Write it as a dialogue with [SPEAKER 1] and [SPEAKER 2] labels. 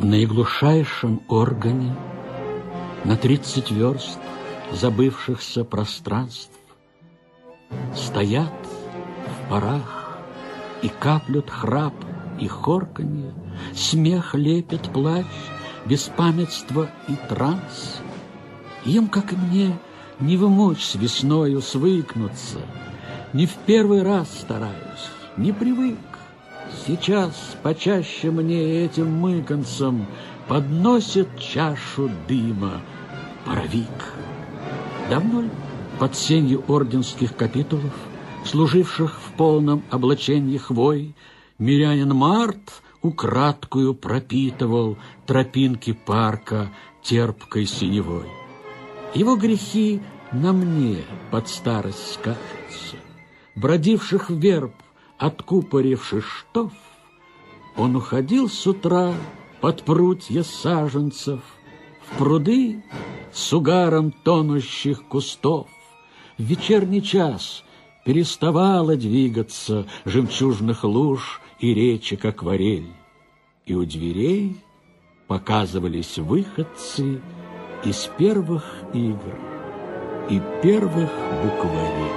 [SPEAKER 1] наиглушайшем органе, на 30 верст забывшихся пространств, стоят в парах и каплют храп и хорканье, смех, лепет, плач, беспамятство и транс. Им, как и мне, не вымочь с весною свыкнуться, не в первый раз стараюсь, не привык. Сейчас почаще мне этим мыканцам подносит чашу дыма паровик. Давно ли под сенью орденских капитулов, служивших в полном облаченье хвой, мирянин Март украдкую пропитывал тропинки парка терпкой синевой? Его грехи на мне под старость скажутся. Бродивших верб, откупоривший штоф, он уходил с утра под прутья саженцев, в пруды с угаром тонущих кустов. В вечерний час переставала двигаться жемчужных луж и речек акварель, и у дверей показывались выходцы из первых игр и первых букварей.